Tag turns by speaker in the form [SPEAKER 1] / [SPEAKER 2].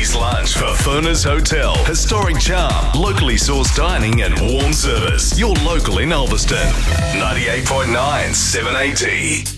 [SPEAKER 1] breakfast lunch for Furness Hotel. Historic charm, locally sourced dining and warm service. Your local in Ulverston. 98.9 780.